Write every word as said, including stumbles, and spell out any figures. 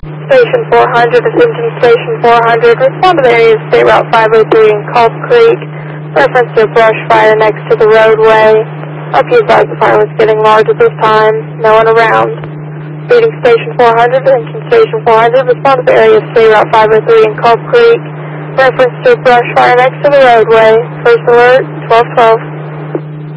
Station four hundred, attention Station four hundred, respond to the area of State Route five oh three in Culp Creek. Reference to a brush fire next to the roadway. Up you advise the fire was getting large at this time. No one around. Reading Station four hundred, attention Station four hundred, respond to the area of State Route five oh three in Culp Creek. Reference to a brush fire next to the roadway. First alert, twelve twelve.